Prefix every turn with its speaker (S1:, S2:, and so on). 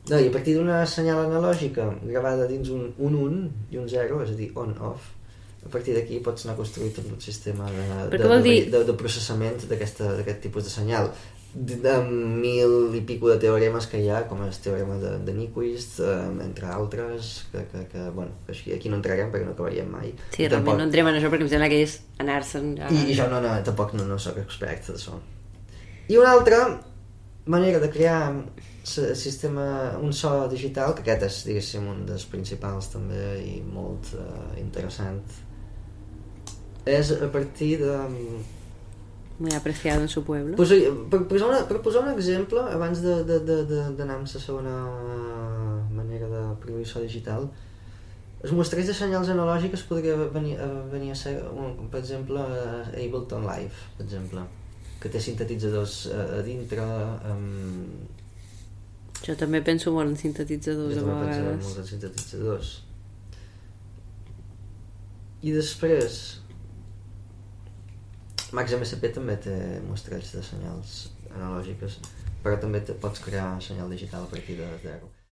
S1: No, i a partir d'una senyal analògica gravada dins un 1 i un 0, és a dir, on-off, a partir d'aquí pots anar construint tot el sistema de processament d'aquest tipus de senyal. De 1000 i pico de teoremes que hi ha, com el teorema de Nyquist, entre altres, que bueno, aquí no entrarem perquè no acabaríem mai.
S2: Sí, realment no entrem en això perquè em sembla que és anar-se'n...
S1: I jo tampoc no soc expert d'això. I una altra manera de crear un so digital, que aquest és, diguéssim, un dels principals també i molt interessant, és a partir de...
S2: Muy apreciado en su pueblo.
S1: Pues, per posar un exemple, abans d'anar amb la segona manera de produir so digital, els mostreig de senyals analògiques podria venir a ser, per exemple, Ableton Live, per exemple, que té sintetitzadors a dintre.
S2: Jo també penso molt en sintetitzadors a vegades.
S1: Jo també penso molt en sintetitzadors. I després... Max MSP també té mostreig de senyals analògiques, però també pots crear senyal digital a partir de zero.